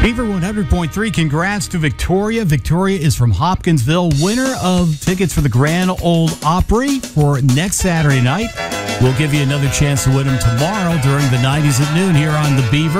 Beaver 100.3, congrats to Victoria. Victoria is from Hopkinsville, winner of tickets for the Grand Ole Opry for next Saturday night. We'll give you another chance to win them tomorrow during the 90s at noon here on the Beaver.